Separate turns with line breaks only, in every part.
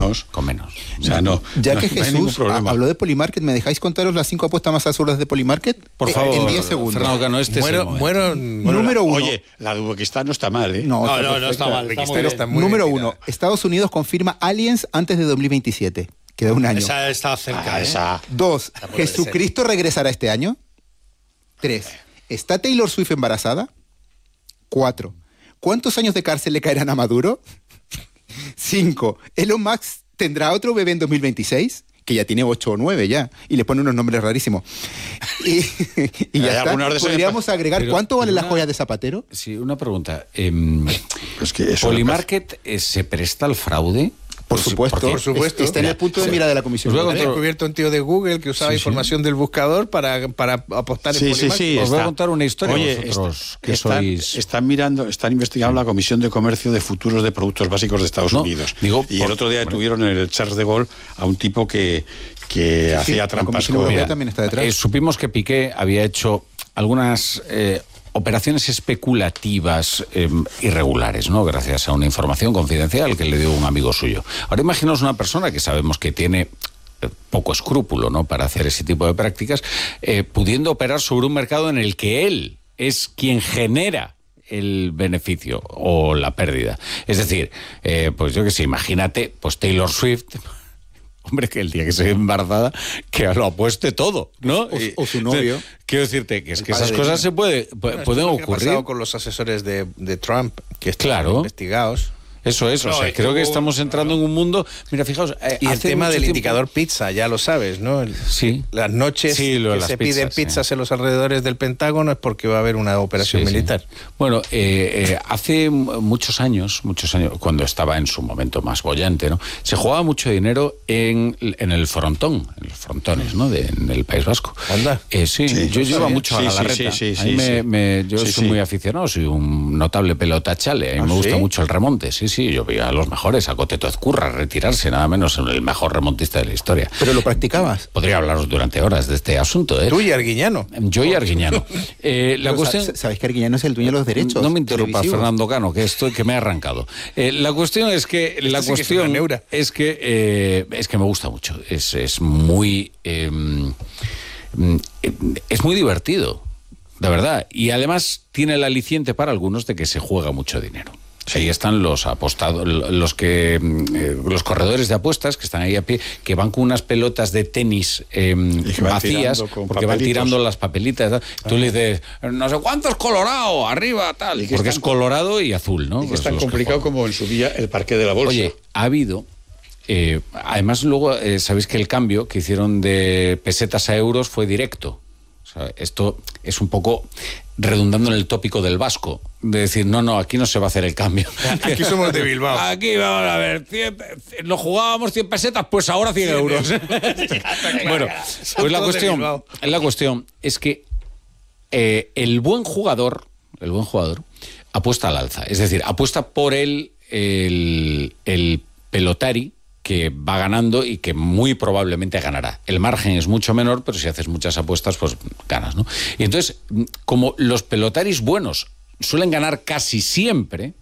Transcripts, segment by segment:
Con menos.
O sea, no.
Ya que
no hay ningún
Jesús
problema.
habló de Polymarket, ¿me dejáis contaros las 5 apuestas más absurdas de Polymarket?
Por favor,
En 10 segundos.
Fernando Cano, es el momento.
Bueno,
Número 1.
Oye, la de Uzbekistán no está mal, ¿eh?
No,
está mal.
Pero, número 1. Estados Unidos confirma aliens antes de 2027. Queda un año.
Esa está cerca.
Esa.
2. ¿Jesucristo regresará este año? 3. ¿Está Taylor Swift embarazada? 4. ¿Cuántos años de cárcel le caerán a Maduro? 5. ¿Elon Musk tendrá otro bebé en 2026? Que ya tiene 8 o 9 ya. Y le pone unos nombres rarísimos. Y ya está. Podríamos agregar, ¿cuánto vale la joya de Zapatero?
Sí, una pregunta.
Es que eso
¿Polymarket se presta al fraude?
Por supuesto. Está en el punto de mira de la Comisión.
He descubierto un tío de Google que usaba información del buscador para apostar en Polymarket.
Sí,
os voy a contar una historia.
Oye,
vosotros, que sois...
están investigando la Comisión de Comercio de Futuros de Productos Básicos de Estados Unidos. Y el otro día detuvieron en el Charles de Gaulle a un tipo que hacía trampas con...
también está detrás.
Supimos que Piqué había hecho algunas... operaciones especulativas irregulares, ¿no? Gracias a una información confidencial que le dio un amigo suyo. Ahora imaginaos una persona que sabemos que tiene poco escrúpulo, ¿no?, para hacer ese tipo de prácticas, pudiendo operar sobre un mercado en el que él es quien genera el beneficio o la pérdida. Es decir, pues yo que sé, imagínate, pues Taylor Swift... Hombre, que el día que se ve embarazada, que lo apueste todo, ¿no?
O su novio.
Quiero decirte que es que esas cosas se pueden ocurrir.
¿Qué ha pasado con los asesores de Trump que están investigados?
Eso es, o sea, creo que estamos entrando en un mundo... Mira, fijaos...
y el tema del indicador pizza, ya lo sabes, ¿no?
Sí.
Las noches que se piden pizzas en los alrededores del Pentágono es porque va a haber una operación militar.
Bueno, hace muchos años, cuando estaba en su momento más bollante, ¿no?, se jugaba mucho dinero en el frontón, en los frontones, ¿no?, en el País Vasco.
¿Anda?
Sí, yo iba mucho a Galarreta. Yo soy muy aficionado, soy un notable pelota chale, a mí me gusta mucho el remonte, sí, yo veía a los mejores, a Coteto Ezcurra retirarse, nada menos el mejor remontista de la historia.
¿Pero lo practicabas?
Podría hablaros durante horas de este asunto, ¿eh?
Tú y Arguiñano.
Yo y Arguiñano. La cuestión...
¿Sabéis que Arguiñano es el dueño de los derechos?
No me interrumpa, Fernando Cano, que me ha arrancado. La cuestión es que... es que me gusta mucho. Es muy... es muy divertido, de verdad. Y además tiene el aliciente para algunos de que se juega mucho dinero. Ahí están los apostados, los corredores de apuestas que están ahí a pie, que van con unas pelotas de tenis vacías, porque van tirando las papelitas. Tú le dices, no sé cuánto es colorado, arriba, tal, porque es colorado y azul, ¿no?
Y que es tan complicado como en su día el parqué de la bolsa.
Oye, ha habido... además, luego, sabéis que el cambio que hicieron de pesetas a euros fue directo. O sea, esto es un poco redundando en el tópico del vasco, de decir, no, aquí no se va a hacer el cambio.
Aquí somos de Bilbao.
Aquí vamos a ver, nos jugábamos 100 pesetas, pues ahora 100 euros. Bueno, pues la cuestión es que el buen jugador apuesta al alza, es decir, apuesta por el pelotari que va ganando y que muy probablemente ganará. El margen es mucho menor, pero si haces muchas apuestas, pues ganas, ¿no? Y entonces, como los pelotaris buenos suelen ganar casi siempre,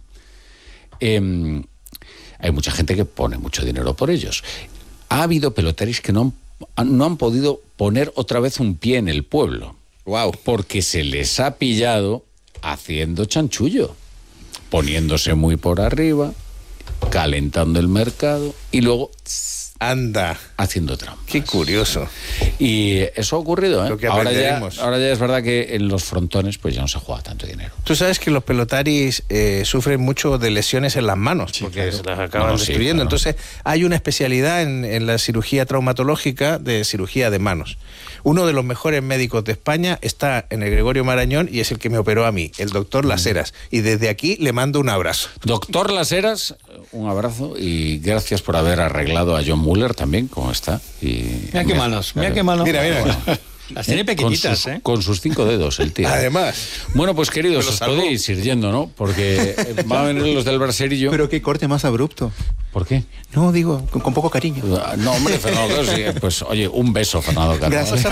hay mucha gente que pone mucho dinero por ellos. Ha habido pelotaris que no han podido poner otra vez un pie en el pueblo.
Wow.
Porque se les ha pillado haciendo chanchullo, poniéndose muy por arriba, calentando el mercado y luego haciendo trampas.
Qué curioso.
Y eso ha ocurrido, ¿eh?
Ahora ya
es verdad que en los frontones pues ya no se juega tanto dinero.
Tú sabes que los pelotaris sufren mucho de lesiones en las manos, porque se las acaban destruyendo. Claro. Entonces hay una especialidad en la cirugía traumatológica de cirugía de manos. Uno de los mejores médicos de España está en el Gregorio Marañón y es el que me operó a mí, el doctor Las Heras. Y desde aquí le mando un abrazo.
Doctor Las un abrazo y gracias por haber arreglado a John Muller también, como está.
Mira qué manos.
Mira.
Las tiene pequeñitas,
con sus 5 dedos, el tío.
Además.
Bueno, pues queridos, os podéis ir yendo, ¿no? Porque van a venir los del braserillo.
Pero qué corte más abrupto.
¿Por qué?
No, digo, con poco cariño.
No, hombre, Fernando, sí, pues oye, un beso, Fernando Cano.
Gracias.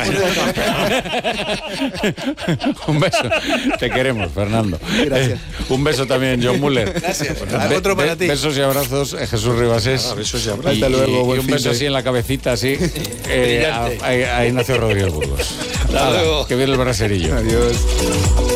Un beso. Te queremos, Fernando.
Gracias.
Un beso también, John Muller.
Gracias. Otro para ti.
Besos y abrazos, Jesús Ribasés.
Besos y abrazos.
Hasta luego.
Y un beso así en la cabecita, así, a Ignacio Rodríguez Burgos.
Hasta luego.
Que viene el braserillo.
Adiós.